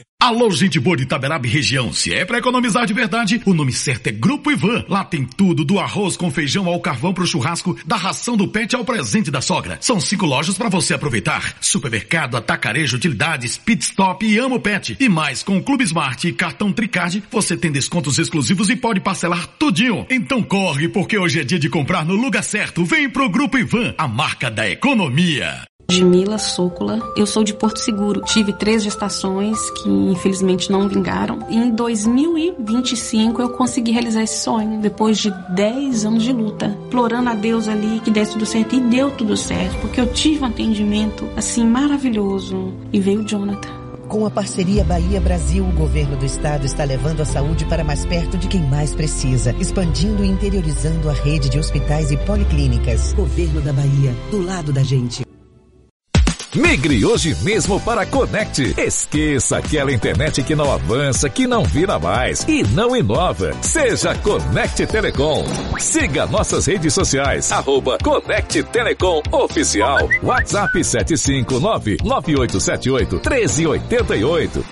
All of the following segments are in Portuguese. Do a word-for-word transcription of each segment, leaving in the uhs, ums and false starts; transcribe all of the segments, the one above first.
Alô, gente boa de Itaberaba e região. Se é pra economizar de verdade, o nome certo é Grupo Ivan. Lá tem tudo, do arroz com feijão ao carvão pro churrasco, da ração do pet ao presente da sogra. São cinco lojas pra você aproveitar. Supermercado, atacarejo, utilidades, pit stop e Amo Pet. E mais, com o Clube Smart e cartão Tricard, você tem descontos exclusivos e pode parcelar tudinho. Então corre, porque hoje é dia de comprar no lugar certo. Vem pro Grupo Ivan, a marca da economia. Jamila Socola, eu sou de Porto Seguro. Tive três gestações que infelizmente não vingaram. Em dois mil e vinte e cinco eu consegui realizar esse sonho, depois de dez anos de luta, implorando a Deus ali que desse tudo certo, e deu tudo certo, porque eu tive um atendimento assim maravilhoso, e veio o Jonathan. Com a parceria Bahia-Brasil, o governo do estado está levando a saúde para mais perto de quem mais precisa, expandindo e interiorizando a rede de hospitais e policlínicas. Governo da Bahia, do lado da gente. Migre hoje mesmo para a Conect. Esqueça aquela internet que não avança, que não vira mais e não inova. Seja Conect Telecom. Siga nossas redes sociais, arroba Conect Telecom Oficial. WhatsApp sete cinco nove, nove oito sete oito, um três oito oito.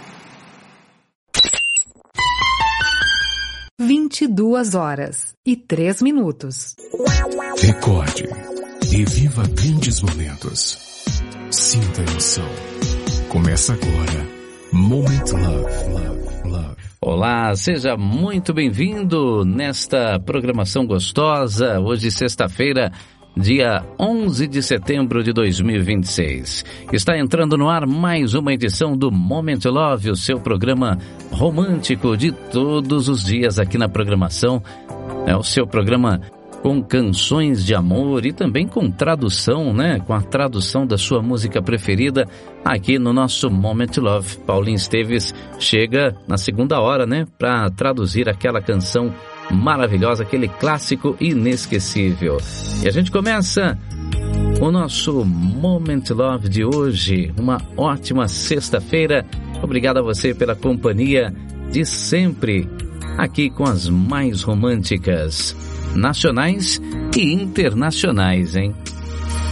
vinte e duas horas e três minutos. Recorde e viva grandes momentos. Sinta a emoção. Começa agora. Moment Love, Love, Love. Olá, seja muito bem-vindo nesta programação gostosa. Hoje, sexta-feira, dia onze de setembro de dois mil e vinte e seis. Está entrando no ar mais uma edição do Moment Love, o seu programa romântico de todos os dias aqui na programação. É o seu programa com canções de amor e também com tradução, né? Com a tradução da sua música preferida aqui no nosso Moment Love. Paulinho Esteves chega na segunda hora, né? Para traduzir aquela canção maravilhosa, aquele clássico inesquecível. E a gente começa o nosso Moment Love de hoje. Uma ótima sexta-feira. Obrigado a você pela companhia de sempre aqui com as mais românticas nacionais e internacionais, hein?